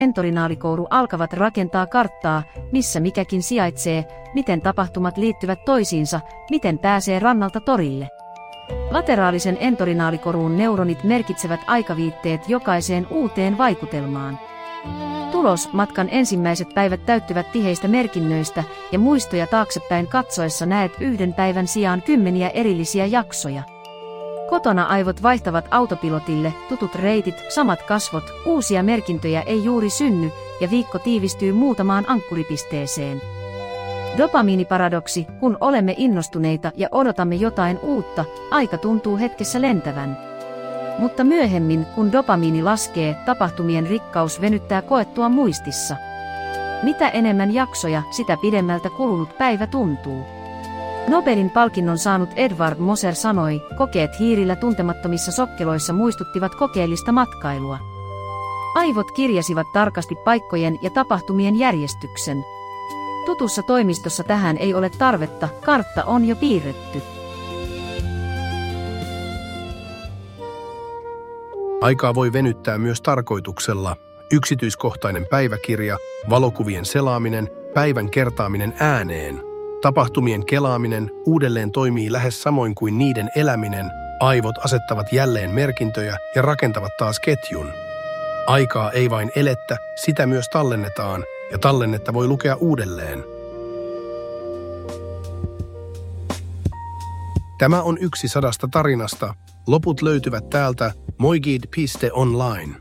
Entorinaalikouru alkavat rakentaa karttaa, missä mikäkin sijaitsee, miten tapahtumat liittyvät toisiinsa, miten pääsee rannalta torille. Lateraalisen entorinaalikoruun neuronit merkitsevät aikaviitteet jokaiseen uuteen vaikutelmaan. Tulos, matkan ensimmäiset päivät täyttyvät tiheistä merkinnöistä ja muistoja taaksepäin katsoessa näet yhden päivän sijaan 10 erillisiä jaksoja. Kotona aivot vaihtavat autopilotille, tutut reitit, samat kasvot, uusia merkintöjä ei juuri synny ja viikko tiivistyy muutamaan ankkuripisteeseen. Dopamiiniparadoksi, kun olemme innostuneita ja odotamme jotain uutta, aika tuntuu hetkessä lentävän. Mutta myöhemmin, kun dopamiini laskee, tapahtumien rikkaus venyttää koettua muistissa. Mitä enemmän jaksoja, sitä pidemmältä kulunut päivä tuntuu. Nobelin palkinnon saanut Edward Moser sanoi, kokeet hiirillä tuntemattomissa sokkeloissa muistuttivat kokeellista matkailua. Aivot kirjasivat tarkasti paikkojen ja tapahtumien järjestyksen. Tutussa toimistossa tähän ei ole tarvetta, kartta on jo piirretty. Aikaa voi venyttää myös tarkoituksella. Yksityiskohtainen päiväkirja, valokuvien selaaminen, päivän kertaaminen ääneen. Tapahtumien kelaaminen uudelleen toimii lähes samoin kuin niiden eläminen. Aivot asettavat jälleen merkintöjä ja rakentavat taas ketjun. Aikaa ei vain elettä, sitä myös tallennetaan, ja tallennetta voi lukea uudelleen. Tämä on yksi 100 tarinasta. Loput löytyvät täältä moigid.online.